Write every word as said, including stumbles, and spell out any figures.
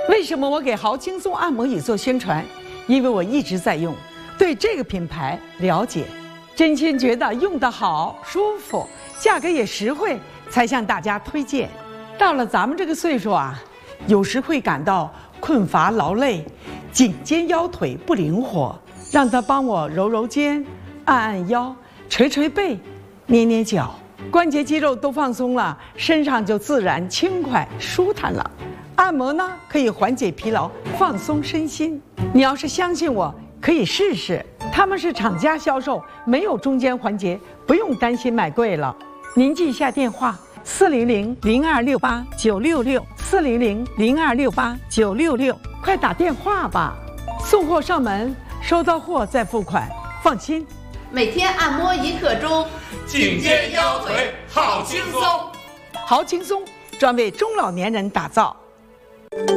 为什么我给豪轻松按摩椅做宣传？因为我一直在用，对这个品牌了解，真心觉得用得好、舒服，价格也实惠，才向大家推荐。到了咱们这个岁数啊，有时会感到困乏劳累，颈肩腰腿不灵活，让他帮我揉揉肩、按按腰、捶捶背、捏捏脚，关节肌肉都放松了，身上就自然轻快舒坦了。按摩呢，可以缓解疲劳，放松身心。你要是相信我，可以试试。他们是厂家销售，没有中间环节，不用担心买贵了。您记一下电话：四零零零二六八九六六，四零零零二六八九六六，快打电话吧！送货上门，收到货再付款，放心。 每天按摩一刻钟， 颈肩腰腿好轻松， 好轻松，专为中老年人打造。